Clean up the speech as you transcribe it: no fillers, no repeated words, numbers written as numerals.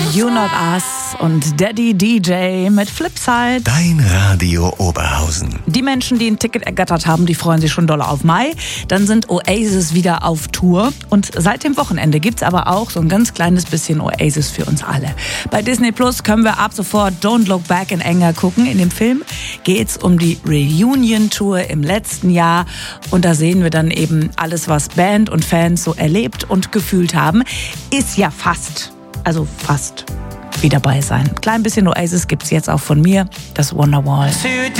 You Not Us und Daddy DJ mit Flipside. Dein Radio Oberhausen. Die Menschen, die ein Ticket ergattert haben, die freuen sich schon doll auf Mai. Dann sind Oasis wieder auf Tour. Und seit dem Wochenende gibt's aber auch so ein ganz kleines bisschen Oasis für uns alle. Bei Disney Plus können wir ab sofort Don't Look Back in Anger gucken. In dem Film geht's um die Reunion-Tour im letzten Jahr. Und da sehen wir dann eben alles, was Band und Fans so erlebt und gefühlt haben. Ist ja fast wie dabei sein. Klein bisschen Oasis gibt's jetzt auch von mir, das Wonderwall.